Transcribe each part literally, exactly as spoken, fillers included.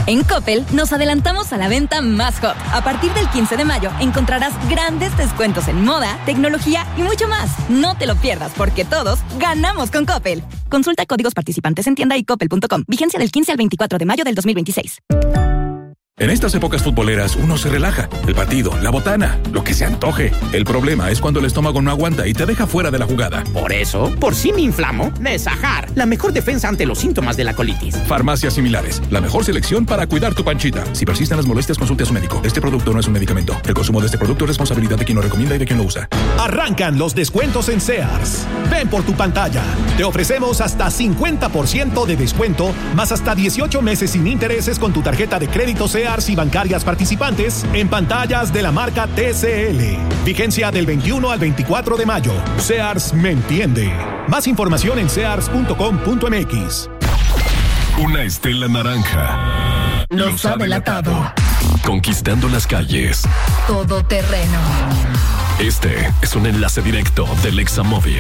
En Coppel nos adelantamos a la venta más hot. A partir del quince de mayo encontrarás grandes descuentos en moda, tecnología y mucho más. No te lo pierdas porque todos ganamos con Coppel. Consulta códigos participantes en tienda y coppel punto com. Vigencia del quince al veinticuatro de mayo del dos mil veintiséis. En estas épocas futboleras uno se relaja. El partido, la botana, lo que se antoje. El problema es cuando el estómago no aguanta y te deja fuera de la jugada. Por eso, por si me inflamo, Nesajar, la mejor defensa ante los síntomas de la colitis. Farmacias similares, la mejor selección para cuidar tu panchita. Si persisten las molestias, consulte a su médico. Este producto no es un medicamento. El consumo de este producto es responsabilidad de quien lo recomienda y de quien lo usa. Arrancan los descuentos en Sears. Ven por tu pantalla. Te ofrecemos hasta cincuenta por ciento de descuento, más hasta dieciocho meses sin intereses con tu tarjeta de crédito Sears y bancarias participantes en pantallas de la marca T C L. Vigencia del veintiuno al veinticuatro de mayo. Sears me entiende. Más información en sears punto com punto m x. Una estela naranja nos ha delatado, conquistando las calles. Todoterreno. Este es un enlace directo del Examóvil.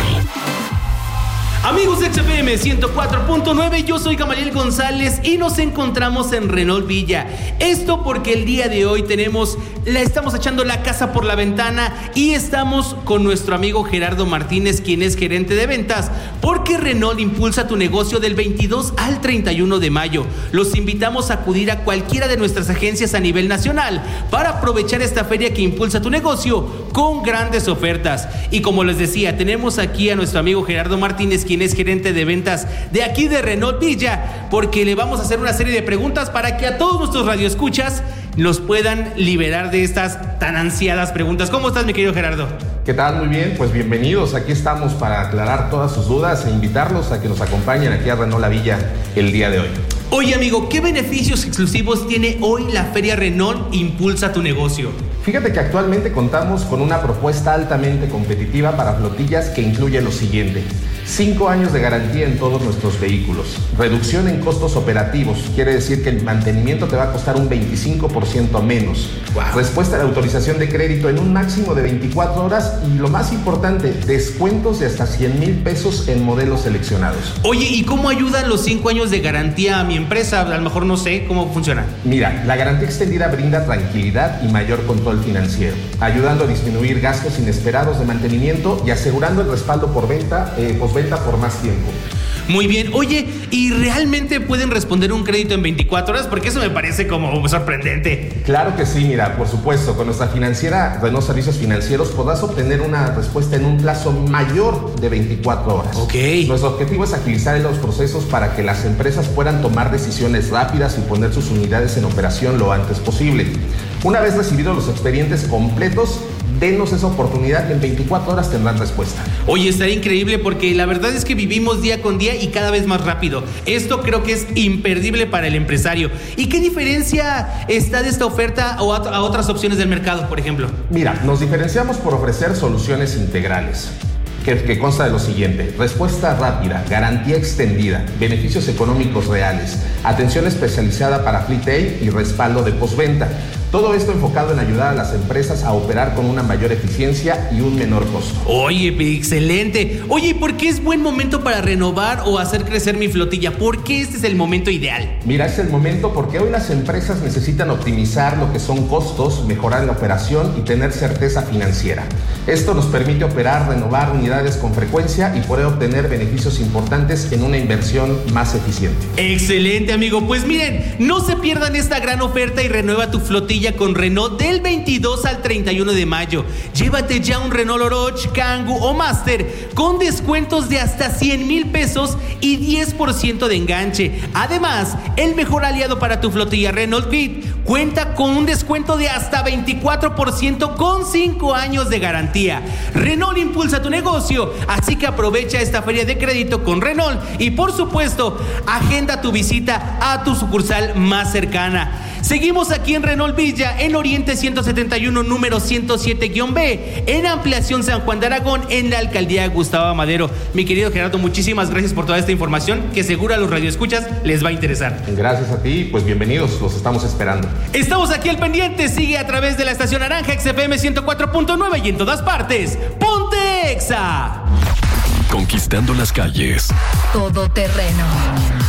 Amigos de X F M ciento cuatro punto nueve, yo soy Gamaliel González y nos encontramos en Renault Villa. Esto porque el día de hoy tenemos, la estamos echando la casa por la ventana y estamos con nuestro amigo Gerardo Martínez, quien es gerente de ventas, porque Renault impulsa tu negocio del veintidós al treinta y uno de mayo. Los invitamos a acudir a cualquiera de nuestras agencias a nivel nacional para aprovechar esta feria que impulsa tu negocio con grandes ofertas. Y como les decía, tenemos aquí a nuestro amigo Gerardo Martínez, quien es gerente de ventas de aquí de Renault Villa, porque le vamos a hacer una serie de preguntas para que a todos nuestros radioescuchas los puedan liberar de estas tan ansiadas preguntas. ¿Cómo estás, mi querido Gerardo? ¿Qué tal? Muy bien, pues bienvenidos. Aquí estamos para aclarar todas sus dudas e invitarlos a que nos acompañen aquí a Renault La Villa el día de hoy. Oye, amigo, ¿qué beneficios exclusivos tiene hoy la Feria Renault Impulsa tu Negocio? Fíjate que actualmente contamos con una propuesta altamente competitiva para flotillas que incluye lo siguiente: cinco años de garantía en todos nuestros vehículos, reducción en costos operativos, quiere decir que el mantenimiento te va a costar un veinticinco por ciento menos, wow. Respuesta de autorización de crédito en un máximo de veinticuatro horas y lo más importante, descuentos de hasta cien mil pesos en modelos seleccionados. Oye, ¿y cómo ayudan los cinco años de garantía a mi empresa? A lo mejor no sé cómo funciona. Mira, la garantía extendida brinda tranquilidad y mayor control financiero, ayudando a disminuir gastos inesperados de mantenimiento y asegurando el respaldo por venta, eh, postventa por más tiempo. Muy bien. Oye, ¿y realmente pueden responder un crédito en veinticuatro horas? Porque eso me parece como sorprendente. Claro que sí, mira, por supuesto, con nuestra financiera Renault Servicios Financieros podrás obtener una respuesta en un plazo mayor de veinticuatro horas. Ok. Nuestro objetivo es agilizar los procesos para que las empresas puedan tomar decisiones rápidas y poner sus unidades en operación lo antes posible. Una vez recibidos los expedientes completos, denos esa oportunidad, en veinticuatro horas tendrán respuesta. Oye, estaría increíble porque la verdad es que vivimos día con día y cada vez más rápido. Esto creo que es imperdible para el empresario. ¿Y qué diferencia está de esta oferta o a, a otras opciones del mercado, por ejemplo? Mira, nos diferenciamos por ofrecer soluciones integrales. Que, que consta de lo siguiente: respuesta rápida, garantía extendida, beneficios económicos reales, atención especializada para Fleet Day y respaldo de postventa. Todo esto enfocado en ayudar a las empresas a operar con una mayor eficiencia y un menor costo. Oye, excelente. Oye, ¿y por qué es buen momento para renovar o hacer crecer mi flotilla? ¿Por qué este es el momento ideal? Mira, es el momento porque hoy las empresas necesitan optimizar lo que son costos, mejorar la operación y tener certeza financiera. Esto nos permite operar, renovar unidades con frecuencia y poder obtener beneficios importantes en una inversión más eficiente. Excelente, amigo. Pues miren, no se pierdan esta gran oferta y renueva tu flotilla con Renault del veintidós al treinta y uno de mayo. Llévate ya un Renault Oroch, Kangoo o Master con descuentos de hasta cien mil pesos y diez por ciento de enganche. Además, el mejor aliado para tu flotilla, Renault Kwid, cuenta con un descuento de hasta veinticuatro por ciento con cinco años de garantía. Renault impulsa tu negocio, así que aprovecha esta feria de crédito con Renault y, por supuesto, agenda tu visita a tu sucursal más cercana. Seguimos aquí en Renault Villa, en Oriente ciento setenta y uno, número ciento siete guión B, en Ampliación San Juan de Aragón, en la alcaldía Gustavo Madero. Mi querido Gerardo, muchísimas gracias por toda esta información que seguro a los radioescuchas les va a interesar. Gracias a ti, pues bienvenidos, los estamos esperando. Estamos aquí al pendiente, sigue a través de la estación Naranja X F M ciento cuatro punto nueve y en todas partes, ¡ponte Exa! Conquistando las calles. Todoterreno.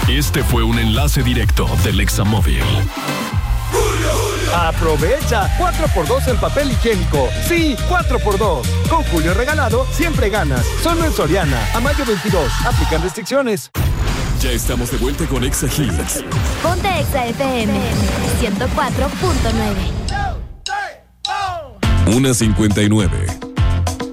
Este fue un enlace directo del Examóvil. Aprovecha cuatro por dos en papel higiénico. Sí, cuatro por dos. Con Julio regalado, siempre ganas. Solo en Soriana. A mayo veintidós. Aplican restricciones. Ya estamos de vuelta con Exa Hits. Ponte Exa F M ciento cuatro punto nueve. una cincuenta y nueve.